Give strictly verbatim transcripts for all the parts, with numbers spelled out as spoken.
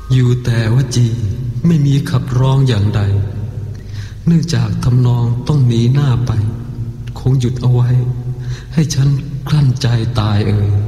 อยู่แต่วจีไม่มีขับร้องอย่างใดเนื่องจากทำนองต้องหนีหน้าไปคงหยุดเอาไว้ให้ฉันกลั้นใจตายเอ่ย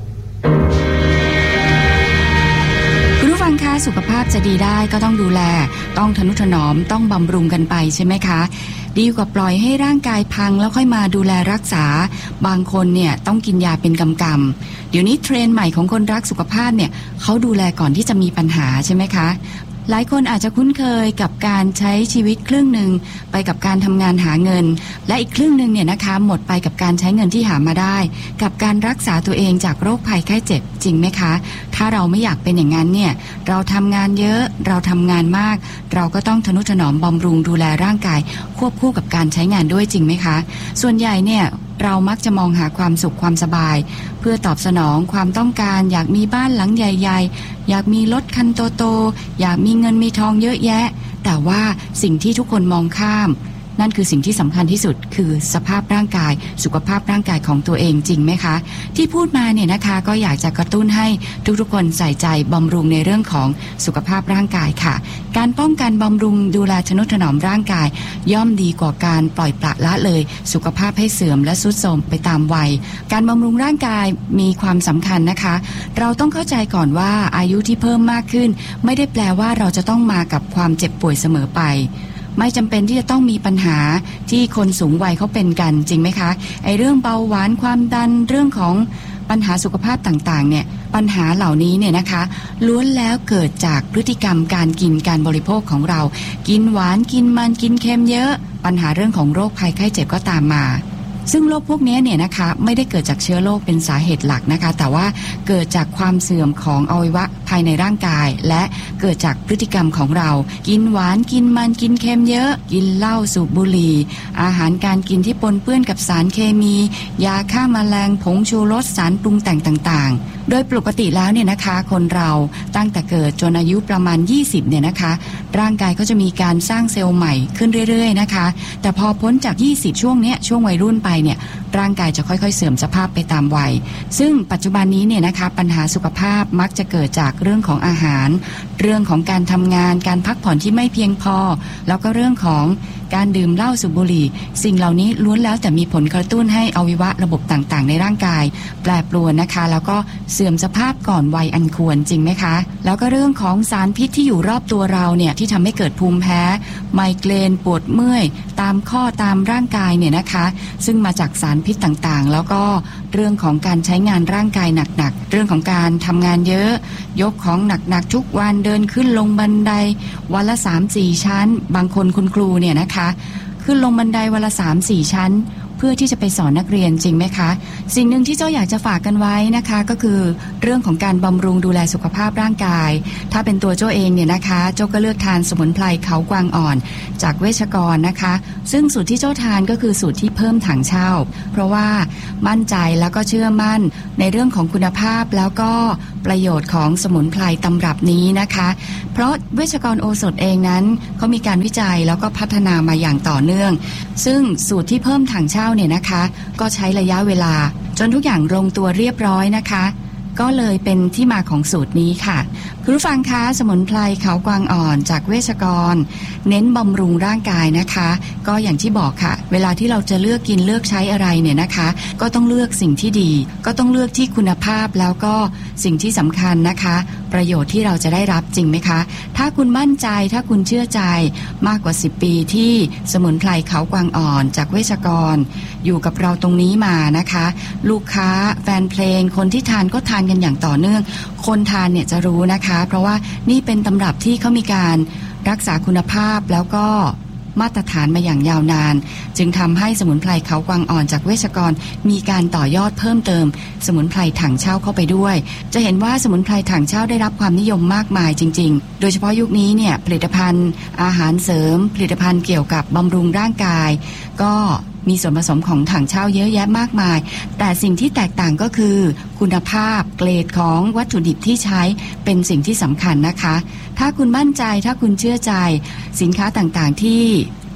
คุณผู้ฟังคะสุขภาพจะดีได้ก็ต้องดูแลต้องทนุถนอมต้องบำรุงกันไปใช่ไหมคะดีกว่าปล่อยให้ร่างกายพังแล้วค่อยมาดูแลรักษาบางคนเนี่ยต้องกินยาเป็นกำกำเดี๋ยวนี้เทรนด์ใหม่ของคนรักสุขภาพเนี่ยเขาดูแลก่อนที่จะมีปัญหาใช่ไหมคะหลายคนอาจจะคุ้นเคยกับการใช้ชีวิตครึ่งหนึ่งไปกับการทำงานหาเงินและอีกครึ่งหนึ่งเนี่ยนะคะหมดไปกับการใช้เงินที่หามาได้กับการรักษาตัวเองจากโรคภัยไข้เจ็บจริงไหมคะถ้าเราไม่อยากเป็นอย่างนั้นเนี่ยเราทำงานเยอะเราทำงานมากเราก็ต้องทนุถนอมบำรุงดูแลร่างกายควบคู่กับการใช้งานด้วยจริงไหมคะส่วนใหญ่เนี่ยเรามักจะมองหาความสุขความสบายเพื่อตอบสนองความต้องการอยากมีบ้านหลังใหญ่ๆอยากมีรถคันโตๆอยากมีเงินมีทองเยอะแยะแต่ว่าสิ่งที่ทุกคนมองข้ามนั่นคือสิ่งที่สำคัญที่สุดคือสภาพร่างกายสุขภาพร่างกายของตัวเองจริงไหมคะที่พูดมาเนี่ยนะคะก็อยากจะกระตุ้นให้ทุกๆคนใส่ใจบำรุงในเรื่องของสุขภาพร่างกายค่ะการป้องกันบำรุงดูแลทนุถนอมร่างกายย่อมดีกว่าการปล่อยปละละเลยสุขภาพให้เสื่อมและทรุดโทรมไปตามวัยการบำรุงร่างกายมีความสำคัญนะคะเราต้องเข้าใจก่อนว่าอายุที่เพิ่มมากขึ้นไม่ได้แปลว่าเราจะต้องมากับความเจ็บป่วยเสมอไปไม่จำเป็นที่จะต้องมีปัญหาที่คนสูงวัยเขาเป็นกันจริงไหมคะไอ้เรื่องเบาหวานความดันเรื่องของปัญหาสุขภาพต่างๆเนี่ยปัญหาเหล่านี้เนี่ยนะคะล้วนแล้วเกิดจากพฤติกรรมการกินการบริโภคของเรากินหวานกินมันกินเค็มเยอะปัญหาเรื่องของโรคภัยไข้เจ็บก็ตามมาซึ่งโรคพวกนี้เนี่ยนะคะไม่ได้เกิดจากเชื้อโรคเป็นสาเหตุหลักนะคะแต่ว่าเกิดจากความเสื่อมของอวัยวะภายในร่างกายและเกิดจากพฤติกรรมของเรากินหวานกินมันกินเค็มเยอะกินเหล้าสูบบุหรี่อาหารการกินที่ปนเปื้อนกับสารเคมียาฆ่าแมลงผงชูรสสารปรุงแต่งต่างๆโดยปกติแล้วเนี่ยนะคะคนเราตั้งแต่เกิดจนอายุประมาณยี่สิบเนี่ยนะคะร่างกายก็จะมีการสร้างเซลล์ใหม่ขึ้นเรื่อยๆนะคะแต่พอพ้นจากยี่สิบช่วงเนี้ยช่วงวัยรุ่นไปเนี่ยร่างกายจะค่อยๆเสื่อมสภาพไปตามวัยซึ่งปัจจุบันนี้เนี่ยนะคะปัญหาสุขภาพมักจะเกิดจากเรื่องของอาหารเรื่องของการทำงานการพักผ่อนที่ไม่เพียงพอแล้วก็เรื่องของการดื่มเหล้าสูบบุหรี่สิ่งเหล่านี้ล้วนแล้วแต่มีผลกระตุ้นให้อวัยวะระบบต่างๆในร่างกายแปรปรวนนะคะแล้วก็เสื่อมสภาพก่อนวัยอันควรจริงไหมคะแล้วก็เรื่องของสารพิษที่อยู่รอบตัวเราเนี่ยที่ทำให้เกิดภูมิแพ้ไมเกรนปวดเมื่อยตามข้อตามร่างกายเนี่ยนะคะซึ่งมาจากสารพิษต่างๆแล้วก็เรื่องของการใช้งานร่างกายหนักๆเรื่องของการทำงานเยอะยกของหนักๆทุกวันเดินขึ้นลงบันไดวันละ สามถึงสี่ ชั้นบางคนคุณครูเนี่ยนะคะขึ้นลงบันไดวันละ สามถึงสี่ ชั้นเพื่อที่จะไปสอนนักเรียนจริงไหมคะสิ่งหนึ่งที่เจ้าอยากจะฝากกันไว้นะคะก็คือเรื่องของการบำรุงดูแลสุขภาพร่างกายถ้าเป็นตัวเจ้าเองเนี่ยนะคะเจ้าก็เลือกทานสมุนไพรเขากวางอ่อนจากเวชกรนะคะซึ่งสูตรที่เจ้าทานก็คือสูตรที่เพิ่มถังเช่าเพราะว่ามั่นใจแล้วก็เชื่อมั่นในเรื่องของคุณภาพแล้วก็ประโยชน์ของสมุนไพรตำรับนี้นะคะเพราะเวชกรโอสถเองนั้นเขามีการวิจัยแล้วก็พัฒนามาอย่างต่อเนื่องซึ่งสูตรที่เพิ่มถังเช่าเนี่ยนะคะก็ใช้ระยะเวลาจนทุกอย่างลงตัวเรียบร้อยนะคะก็เลยเป็นที่มาของสูตรนี้ค่ะคุณผู้ฟังคะสมุนไพรเขากวางอ่อนจากเวชกรเน้นบำรุงร่างกายนะคะก็อย่างที่บอกค่ะเวลาที่เราจะเลือกกินเลือกใช้อะไรเนี่ยนะคะก็ต้องเลือกสิ่งที่ดีก็ต้องเลือกที่คุณภาพแล้วก็สิ่งที่สำคัญนะคะประโยชน์ที่เราจะได้รับจริงไหมคะถ้าคุณมั่นใจถ้าคุณเชื่อใจมากกว่าสิบปีที่สมุนไพรเขากวางอ่อนจากเวชกรอยู่กับเราตรงนี้มานะคะลูกค้าแฟนเพลงคนที่ทานก็ทานกันอย่างต่อเนื่องคนทานเนี่ยจะรู้นะคะเพราะว่านี่เป็นตำรับที่เขามีการรักษาคุณภาพแล้วก็มาตรฐานมาอย่างยาวนานจึงทำให้สมุนไพรเขากวางอ่อนจากเวชกรมีการต่อยอดเพิ่มเติมสมุนไพรถังเช่าเข้าไปด้วยจะเห็นว่าสมุนไพรถังเช่าได้รับความนิยมมากมายจริงๆโดยเฉพาะยุคนี้เนี่ยผลิตภัณฑ์อาหารเสริมผลิตภัณฑ์เกี่ยวกับบำรุงร่างกายก็มีส่วนผสมของถังเช่าเยอะแยะมากมายแต่สิ่งที่แตกต่างก็คือคุณภาพเกรดของวัตถุดิบที่ใช้เป็นสิ่งที่สำคัญนะคะถ้าคุณมั่นใจถ้าคุณเชื่อใจสินค้าต่างๆที่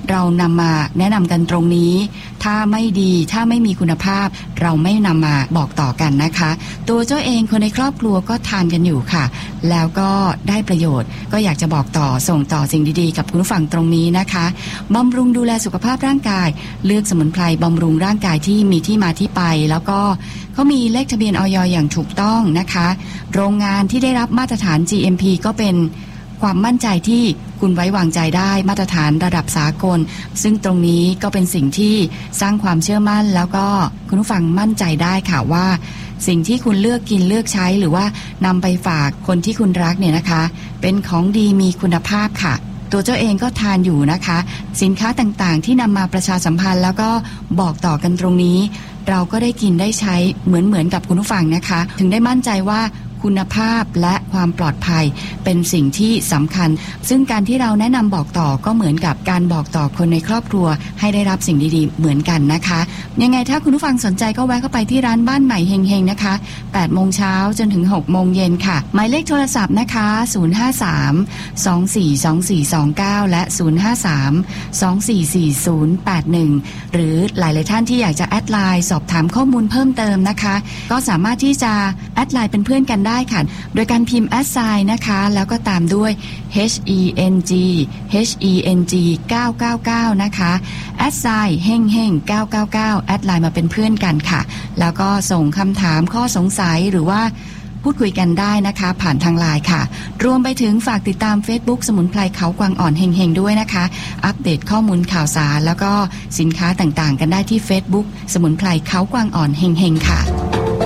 เรานำมาแนะนำกันตรงนี้ถ้าไม่ดีถ้าไม่มีคุณภาพเราไม่นำมาบอกต่อกันนะคะตัวเจ้าเองคนในครอบครัวก็ทานกันอยู่ค่ะแล้วก็ได้ประโยชน์ก็อยากจะบอกต่อส่งต่อสิ่งดีๆกับคุณผู้ฟังตรงนี้นะคะบำรุงดูแลสุขภาพร่างกายเลือกสมุนไพรบำรุงร่างกายที่มีที่มาที่ไปแล้วก็เขามีเลขทะเบียนอย.อย่างถูกต้องนะคะโรงงานที่ได้รับมาตรฐาน จี เอ็ม พี ก็เป็นความมั่นใจที่คุณไว้วางใจได้มาตรฐานระดับสากลซึ่งตรงนี้ก็เป็นสิ่งที่สร้างความเชื่อมั่นแล้วก็คุณผู้ฟังมั่นใจได้ค่ะว่าสิ่งที่คุณเลือกกินเลือกใช้หรือว่านำไปฝากคนที่คุณรักเนี่ยนะคะเป็นของดีมีคุณภาพค่ะตัวเจ้าเองก็ทานอยู่นะคะสินค้าต่างๆที่นำมาประชาสัมพันธ์แล้วก็บอกต่อกันตรงนี้เราก็ได้กินได้ใช้เหมือนเหมือนกับคุณผู้ฟังนะคะถึงได้มั่นใจว่าคุณภาพและความปลอดภัยเป็นสิ่งที่สำคัญซึ่งการที่เราแนะนำบอกต่อก็เหมือนกับการบอกต่อคนในครอบครัวให้ได้รับสิ่งดีๆเหมือนกันนะคะยังไงถ้าคุณผู้ฟังสนใจก็แวะเข้าไปที่ร้านบ้านใหม่เฮงๆนะคะแปดโมงเช้าจนถึงหกโมงเย็นค่ะหมายเลขโทรศัพท์นะคะศูนย์ ห้า สาม สอง สี่ สอง สี่ สอง เก้าและศูนย์ ห้า สาม สอง สี่ สี่ ศูนย์ แปด หนึ่งหรือหลายๆท่านที่อยากจะแอดไลน์สอบถามข้อมูลเพิ่มเติมนะคะก็สามารถที่จะแอดไลน์เป็นเพื่อนกันได้ค่ะโดยการพิมพ์แอดไซน์นะคะแล้วก็ตามด้วย H E N G H E N G เก้า เก้า เก้านะคะแอดไซน์เฮงเฮงเก้า เก้า เก้าแอดไลน์มาเป็นเพื่อนกันค่ะแล้วก็ส่งคำถามข้อสงสัยหรือว่าพูดคุยกันได้นะคะผ่านทางไลน์ค่ะรวมไปถึงฝากติดตาม Facebook สมุนไพรเขากวางอ่อนเฮงเฮงด้วยนะคะอัปเดตข้อมูลข่าวสารแล้วก็สินค้าต่างๆกันได้ที่ Facebook สมุนไพรเขากวางอ่อนเฮงเฮงค่ะ